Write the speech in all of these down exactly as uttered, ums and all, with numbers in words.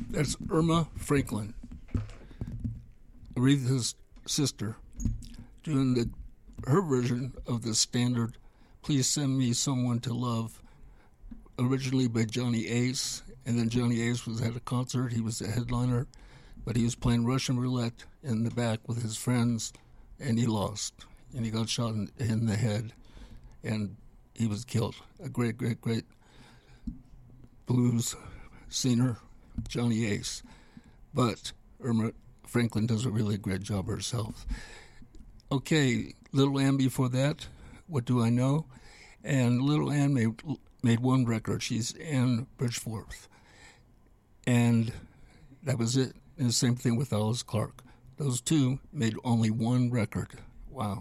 That's Irma Franklin, Aretha's sister, doing the her version of the standard "Please Send Me Someone to Love," originally by Johnny Ace, and then Johnny Ace was at a concert. He was the headliner, but he was playing Russian roulette in the back with his friends, and he lost, and he got shot in, in the head, and he was killed. A great, great, great blues singer, Johnny Ace. But Irma Franklin does a really great job herself. Okay, Little Ann before that, What Do I Know? And Little Ann made, made one record. She's Ann Bridgeforth. And that was it. And the same thing with Alice Clark. Those two made only one record. Wow.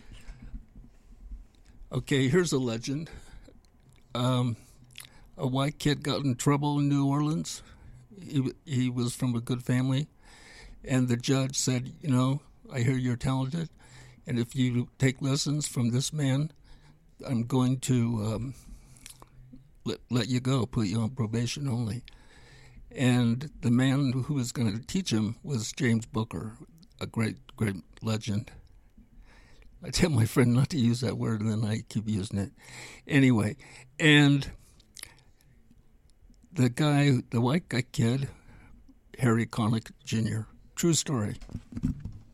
Okay, here's a legend. Um, a white kid got in trouble in New Orleans. He, he was from a good family. And the judge said, you know, I hear you're talented, and if you take lessons from this man, I'm going to um, let, let you go, put you on probation only. And the man who was going to teach him was James Booker, a great, great legend. I tell my friend not to use that word, and then I keep using it. Anyway, and the guy, the white guy kid, Harry Connick Junior, true story.